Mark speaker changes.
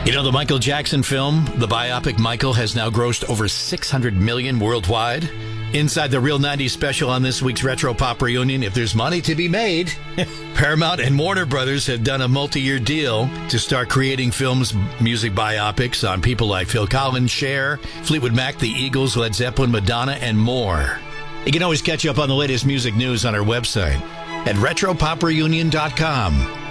Speaker 1: You know, the Michael Jackson film, the biopic Michael, has now grossed over $600 million worldwide. Inside the Real 90s special on this week's Retro Pop Reunion, if there's money to be made, Paramount and Warner Brothers have done a multi-year deal to start creating films, music biopics on people like Phil Collins, Cher, Fleetwood Mac, The Eagles, Led Zeppelin, Madonna, and more. You can always catch up on the latest music news on our website at retropopreunion.com.